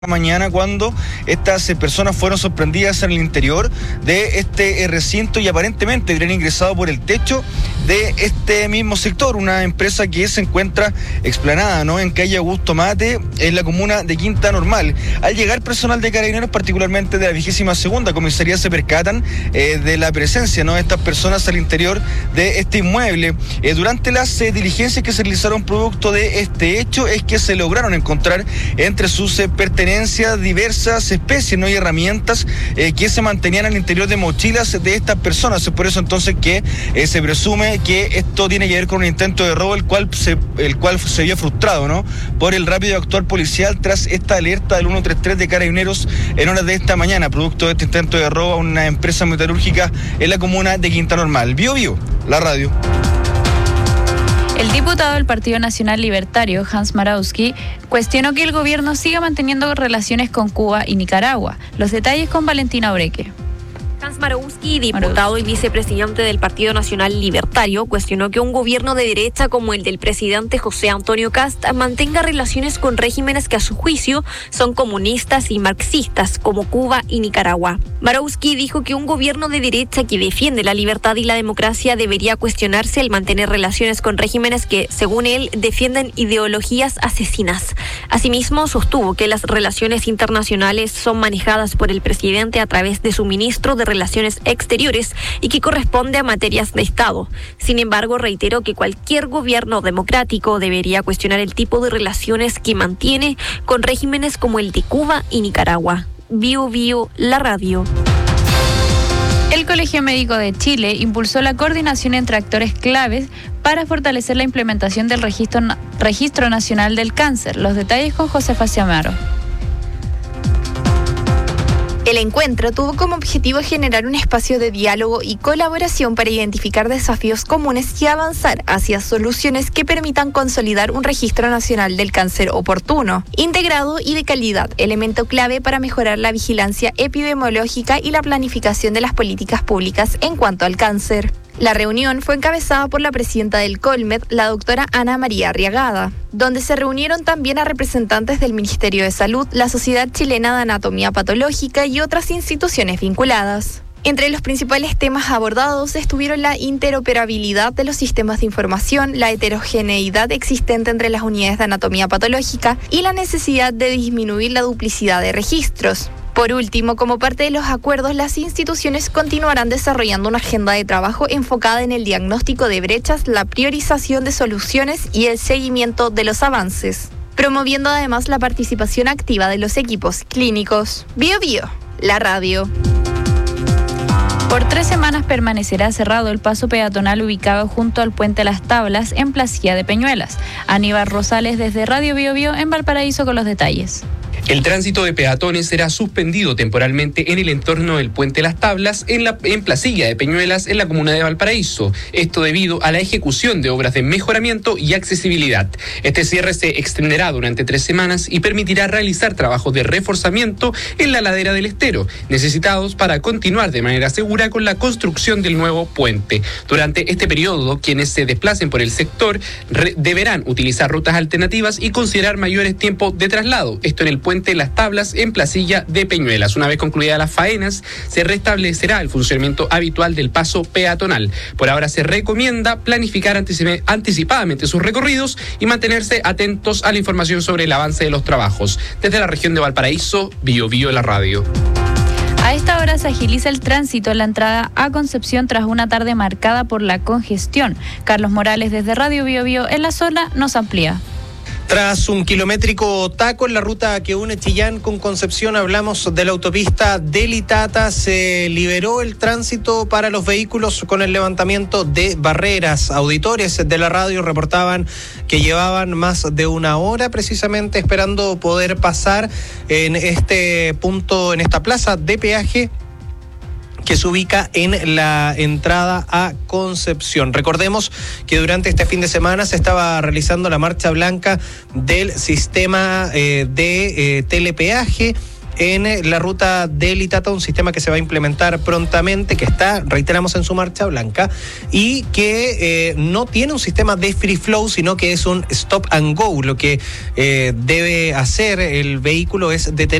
mañana cuando estas personas fueron sorprendidas en el interior de este recinto y aparentemente habrían ingresado por el techo de este mismo sector, una empresa que se encuentra explanada, ¿no?, en calle Augusto Mate, en la comuna de Quinta Normal. Al llegar personal de Carabineros, particularmente de la 22ª comisaría, se percatan de la presencia, ¿no?, de estas personas al interior de este inmueble. Durante las diligencias que se realizaron producto de este hecho es que se lograron encontrar entre sus pertenencias diversas especies, ¿no?, y herramientas que se mantenían al interior de mochilas de estas personas. Es por eso entonces que se presume que esto tiene que ver con un intento de robo, el cual se vio frustrado, ¿no?, por el rápido actuar policial tras esta alerta del 133 de Carabineros en horas de esta mañana, producto de este intento de robo a una empresa metalúrgica en la comuna de Quinta Normal. Bio, la radio. El diputado del Partido Nacional Libertario, Hans Marowski, cuestionó que el gobierno siga manteniendo relaciones con Cuba y Nicaragua. Los detalles con Valentina Obreque. Hans Marowski, diputado y vicepresidente del Partido Nacional Libertario, cuestionó que un gobierno de derecha como el del presidente José Antonio Kast mantenga relaciones con regímenes que a su juicio son comunistas y marxistas, como Cuba y Nicaragua. Marowski dijo que un gobierno de derecha que defiende la libertad y la democracia debería cuestionarse el mantener relaciones con regímenes que, según él, defienden ideologías asesinas. Asimismo, sostuvo que las relaciones internacionales son manejadas por el presidente a través de su ministro de Relaciones Exteriores y que corresponde a materias de Estado. Sin embargo, reiteró que cualquier gobierno democrático debería cuestionar el tipo de relaciones que mantiene con regímenes como el de Cuba y Nicaragua. Bio, la radio. El Colegio Médico de Chile impulsó la coordinación entre actores claves para fortalecer la implementación del Registro Nacional del Cáncer. Los detalles con Josefa Ciamaro. El encuentro tuvo como objetivo generar un espacio de diálogo y colaboración para identificar desafíos comunes y avanzar hacia soluciones que permitan consolidar un registro nacional del cáncer oportuno, integrado y de calidad, elemento clave para mejorar la vigilancia epidemiológica y la planificación de las políticas públicas en cuanto al cáncer. La reunión fue encabezada por la presidenta del Colmed, la doctora Ana María Arriagada, donde se reunieron también a representantes del Ministerio de Salud, la Sociedad Chilena de Anatomía Patológica y otras instituciones vinculadas. Entre los principales temas abordados estuvieron la interoperabilidad de los sistemas de información, la heterogeneidad existente entre las unidades de anatomía patológica y la necesidad de disminuir la duplicidad de registros. Por último, como parte de los acuerdos, las instituciones continuarán desarrollando una agenda de trabajo enfocada en el diagnóstico de brechas, la priorización de soluciones y el seguimiento de los avances, promoviendo además la participación activa de los equipos clínicos. Bio, la radio. Por 3 semanas permanecerá cerrado el paso peatonal ubicado junto al puente Las Tablas en Placilla de Peñuelas. Aníbal Rosales desde Radio Bio en Valparaíso con los detalles. El tránsito de peatones será suspendido temporalmente en el entorno del puente Las Tablas en Placilla de Peñuelas, en la comuna de Valparaíso. Esto debido a la ejecución de obras de mejoramiento y accesibilidad. Este cierre se extenderá durante 3 semanas y permitirá realizar trabajos de reforzamiento en la ladera del estero, necesitados para continuar de manera segura con la construcción del nuevo puente. Durante este periodo, quienes se desplacen por el sector deberán utilizar rutas alternativas y considerar mayores tiempos de traslado. Esto en el puente Las Tablas en Placilla de Peñuelas. Una vez concluidas las faenas, se restablecerá el funcionamiento habitual del paso peatonal. Por ahora se recomienda planificar anticipadamente sus recorridos y mantenerse atentos a la información sobre el avance de los trabajos. Desde la región de Valparaíso, Bio la radio. A esta hora se agiliza el tránsito en la entrada a Concepción tras una tarde marcada por la congestión. Carlos Morales desde Radio Bio en la zona nos amplía. Tras un kilométrico taco en la ruta que une Chillán con Concepción, hablamos de la autopista del Itata, se liberó el tránsito para los vehículos con el levantamiento de barreras. Auditores de la radio reportaban que llevaban más de 1 hora precisamente esperando poder pasar en este punto, en esta plaza de peaje que se ubica en la entrada a Concepción. Recordemos que durante este fin de semana se estaba realizando la marcha blanca del sistema de telepeaje en la ruta de Litata, un sistema que se va a implementar prontamente, que está, reiteramos, en su marcha blanca, y que no tiene un sistema de free flow, sino que es un stop and go. Lo que debe hacer el vehículo es detener